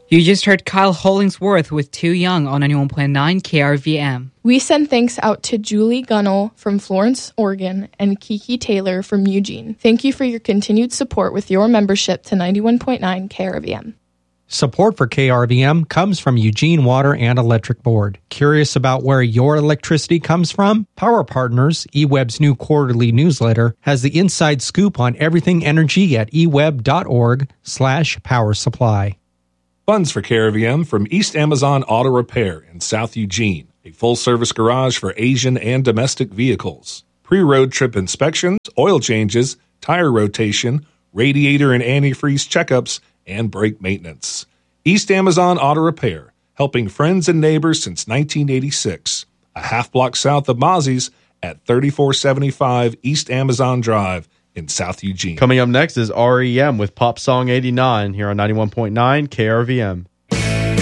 You just heard Kyle Hollingsworth with Too Young on 91.9 KRVM. We send thanks out to Julie Gunnell from Florence, Oregon, and Kiki Taylor from Eugene. Thank you for your continued support with your membership to 91.9 KRVM. Support for KRVM comes from Eugene Water and Electric Board. Curious about where your electricity comes from? Power Partners, eWeb's new quarterly newsletter, has the inside scoop on everything energy at eweb.org/power supply. Funds for KRVM from East Amazon Auto Repair in South Eugene, a full-service garage for Asian and domestic vehicles. Pre-road trip inspections, oil changes, tire rotation, radiator and antifreeze checkups, and brake maintenance. East Amazon Auto Repair, helping friends and neighbors since 1986. A half block south of Mozzie's at 3475 East Amazon Drive in South Eugene. Coming up next is REM with Pop Song 89 here on 91.9 KRVM.